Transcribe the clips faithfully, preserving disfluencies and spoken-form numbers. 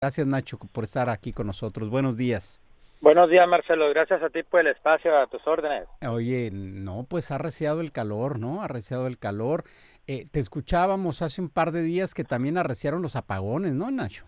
Gracias, Nacho, por estar aquí con nosotros. Buenos días. Buenos días, Marcelo. Gracias a ti por el espacio, a tus órdenes. Oye, no, pues ha arreciado el calor, ¿no? Ha arreciado el calor. Eh, te escuchábamos hace un par de días que también arreciaron los apagones, ¿no, Nacho?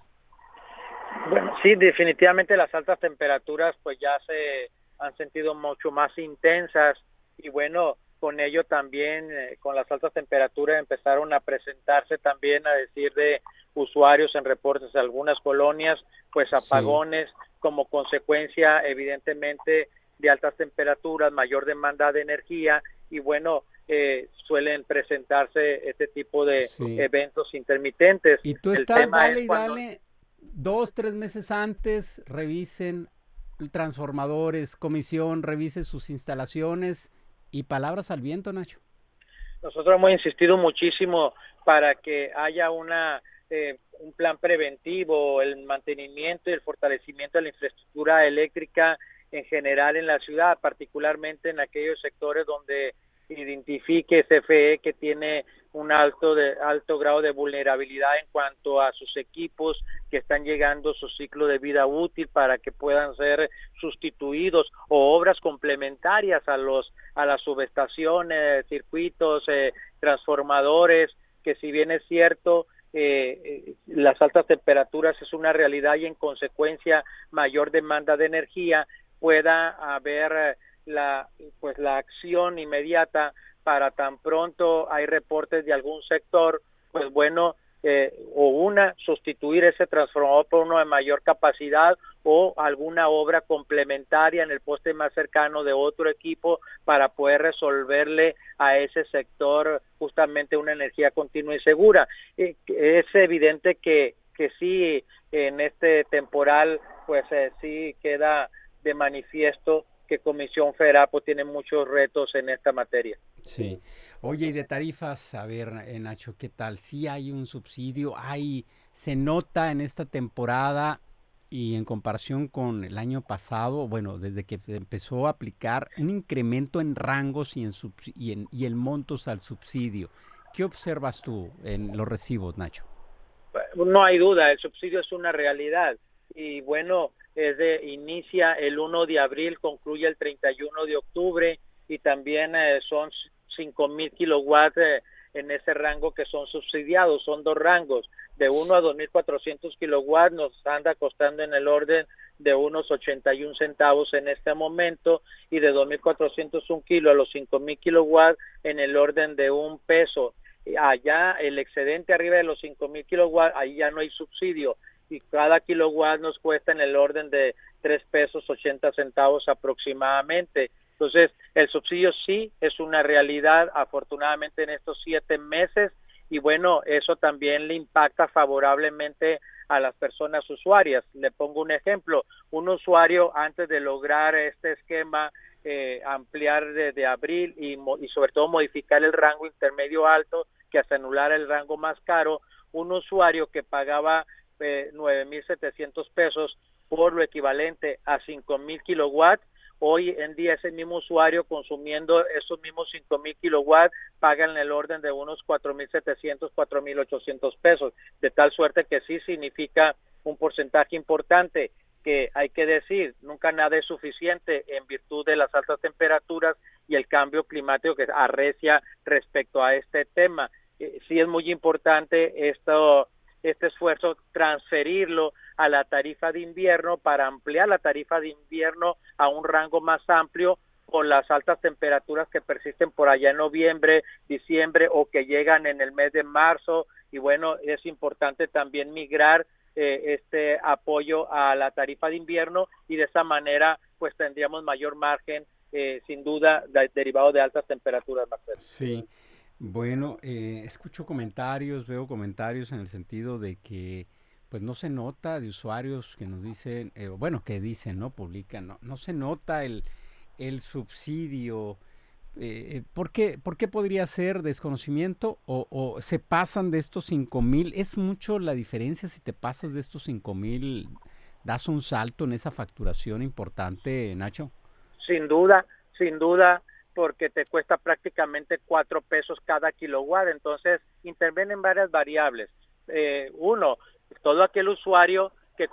Bueno, sí, definitivamente las altas temperaturas pues ya se han sentido mucho más intensas y bueno, con ello también, eh, con las altas temperaturas empezaron a presentarse también, a decir de usuarios en reportes de algunas colonias, pues Sí. apagones como consecuencia evidentemente de altas temperaturas, mayor demanda de energía y bueno, eh, suelen presentarse este tipo de Sí. eventos intermitentes. Y tú El estás, tema es dale y cuando dale, dos, tres meses antes, revisen transformadores, comisión, revise sus instalaciones y palabras al viento, Nacho. nosotros hemos insistido muchísimo para que haya una eh, un plan preventivo, el mantenimiento y el fortalecimiento de la infraestructura eléctrica en general en la ciudad, particularmente en aquellos sectores donde identifique C F E que tiene un alto de alto grado de vulnerabilidad en cuanto a sus equipos que están llegando a su ciclo de vida útil para que puedan ser sustituidos o obras complementarias a los a las subestaciones, circuitos, eh, transformadores, que si bien es cierto eh, eh, las altas temperaturas es una realidad y en consecuencia mayor demanda de energía, pueda haber eh, la pues la acción inmediata para tan pronto hay reportes de algún sector, pues bueno, eh, o una, sustituir ese transformador por uno de mayor capacidad o alguna obra complementaria en el poste más cercano de otro equipo para poder resolverle a ese sector justamente una energía continua y segura. Eh, es evidente que, que sí, en este temporal, pues eh, sí queda de manifiesto que Comisión Federal pues, tiene muchos retos en esta materia. Sí. Oye, y de tarifas, a ver, eh, Nacho, ¿qué tal? Sí hay un subsidio, hay, se nota en esta temporada y en comparación con el año pasado, bueno, desde que se empezó a aplicar un incremento en rangos y en, subs- y en y en montos al subsidio. ¿Qué observas tú en los recibos, Nacho? No hay duda, el subsidio es una realidad y bueno, es de, inicia el uno de abril, concluye el treinta y uno de octubre y también eh, son cinco mil kilowatts eh, en ese rango que son subsidiados, son dos rangos, de uno a dos mil cuatrocientos kilowatts nos anda costando en el orden de unos ochenta y un centavos en este momento y de dos mil cuatrocientos un kilo a los cinco mil kilowatts en el orden de un peso. Allá el excedente arriba de los cinco mil kilowatts, ahí ya no hay subsidio y cada kilowatt nos cuesta en el orden de tres pesos ochenta centavos aproximadamente. Entonces, el subsidio sí es una realidad, afortunadamente en estos siete meses, y bueno, eso también le impacta favorablemente a las personas usuarias. Le pongo un ejemplo, un usuario antes de lograr este esquema, eh, ampliar desde abril y, y sobre todo modificar el rango intermedio alto, que hasta anular el rango más caro, un usuario que pagaba eh, nueve mil setecientos pesos por lo equivalente a cinco mil kilowatts, hoy en día ese mismo usuario consumiendo esos mismos cinco mil kilowatts paga en el orden de unos cuatro mil setecientos, cuatro mil ochocientos pesos, de tal suerte que sí significa un porcentaje importante que hay que decir, nunca nada es suficiente en virtud de las altas temperaturas y el cambio climático que arrecia respecto a este tema. Eh, sí es muy importante esto, este esfuerzo, transferirlo a la tarifa de invierno para ampliar la tarifa de invierno a un rango más amplio con las altas temperaturas que persisten por allá en noviembre, diciembre o que llegan en el mes de marzo y bueno, es importante también migrar eh, este apoyo a la tarifa de invierno y de esa manera pues tendríamos mayor margen eh, sin duda de, derivado de altas temperaturas, Marcelo. Sí. Bueno, eh, escucho comentarios, veo comentarios en el sentido de que pues no se nota de usuarios que nos dicen, eh, bueno, que dicen, ¿no? Publican, no, no se nota el, el subsidio. Eh, eh, ¿por qué, ¿Por qué podría ser desconocimiento o, o se pasan de estos cinco mil? ¿Es mucho la diferencia si te pasas de estos cinco mil? ¿Das un salto en esa facturación importante, Nacho? Sin duda, sin duda, porque te cuesta prácticamente cuatro pesos cada kilowatt, entonces intervienen varias variables. Eh, uno, todo aquel usuario